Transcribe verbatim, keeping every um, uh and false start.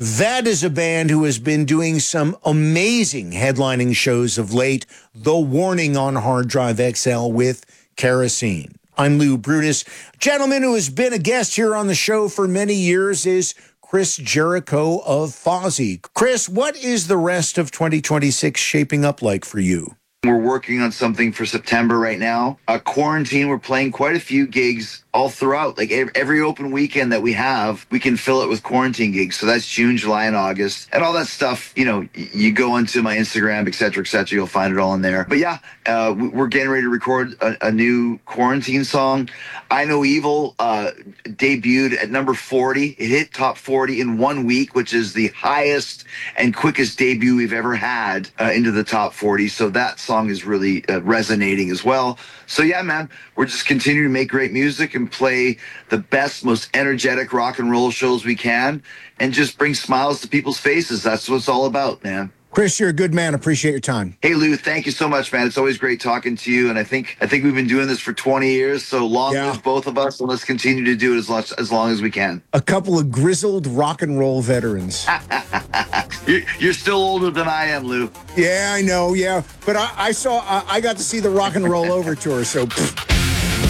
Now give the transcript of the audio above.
That is a band who has been doing some amazing headlining shows of late. The Warning on Hard Drive X L with Kerosene. I'm Lou Brutus. Gentleman who has been a guest here on the show for many years is Chris Jericho of Fozzy. Chris, what is the rest of twenty twenty-six shaping up like for you? We're working on something for September right now. A quarantine, we're playing quite a few gigs all throughout. Like every open weekend that we have, we can fill it with quarantine gigs. So that's June, July, and August. And all that stuff, you know, you go onto my Instagram, et cetera, et cetera, you'll find it all in there. But yeah, uh, we're getting ready to record a, a new quarantine song. I Know Evil uh, debuted at number forty. It hit top forty in one week, which is the highest and quickest debut we've ever had uh, into the top forty. So that song is really uh, resonating as well. So yeah, man, we're just continuing to make great music and play the best, most energetic rock and roll shows we can and just bring smiles to people's faces. That's what it's all about, man. Chris, you're a good man. Appreciate your time. Hey, Lou, thank you so much, man. It's always great talking to you. And I think I think we've been doing this for twenty years. So long Yeah. live both of us. And let's continue to do it as long, as long as we can. A couple of grizzled rock and roll veterans. you're, you're still older than I am, Lou. Yeah, I know. Yeah. But I, I saw, I, I got to see the Rock and Roll Over tour. So. Pfft.